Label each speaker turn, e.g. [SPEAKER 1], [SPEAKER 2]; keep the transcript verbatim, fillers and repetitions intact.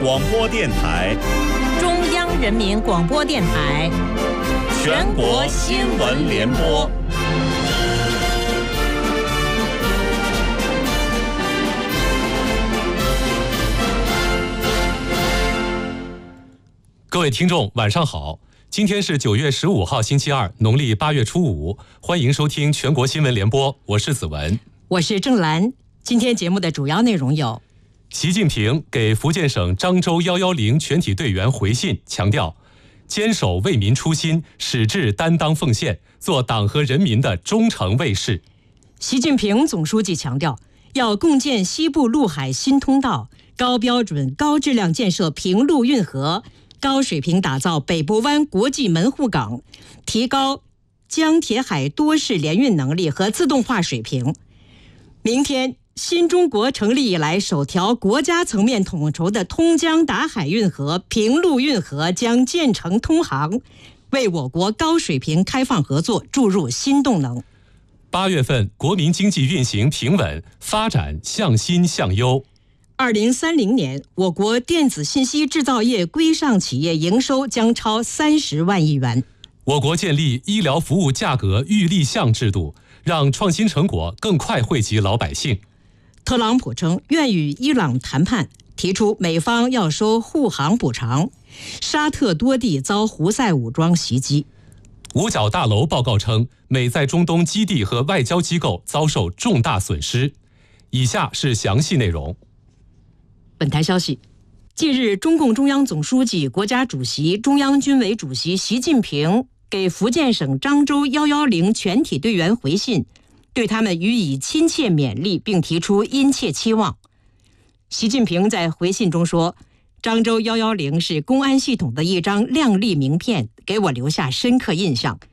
[SPEAKER 1] 广播电台，
[SPEAKER 2] 中央人民广播电台，
[SPEAKER 1] 全国新闻联播。
[SPEAKER 3] 各位听众，晚上好！今天是九月十五号，星期二，农历八月初五。欢迎收听全国新闻联播，我是子文，
[SPEAKER 2] 我是郑兰。今天节目的主要内容有：
[SPEAKER 3] 习近平给福建省漳州一一零全体队员回信，强调坚守为民初心，矢志担当奉献，做党和人民的忠诚卫士。
[SPEAKER 2] 习近平总书记强调，要共建西部陆海新通道，高标准、高质量建设平陆运河，高水平打造北部湾国际门户港，提高江铁海多式联运能力和自动化水平。明天，新中国成立以来首条国家层面统筹的通江达海运河、平陆运河将建成通航，为我国高水平开放合作注入新动能。
[SPEAKER 3] 八月份，国民经济运行平稳，发展向新向优。
[SPEAKER 2] 二零三零年，我国电子信息制造业规上企业营收将超三十万亿元。
[SPEAKER 3] 我国建立医疗服务价格预立项制度，让创新成果更快惠及老百姓。
[SPEAKER 2] 特朗普称愿与伊朗谈判，提出美方要收护航补偿。沙特多地遭胡塞武装袭击。
[SPEAKER 3] 五角大楼报告称，美在中东基地和外交机构遭受重大损失。以下是详细内容。
[SPEAKER 2] 本台消息，近日，中共中央总书记、国家主席、中央军委主席习近平给福建省漳州一一零全体队员回信，对他们予以亲切勉励，并提出殷切期望。习近平在回信中说，漳州一一零是公安系统的一张亮丽名片，给我留下深刻印象。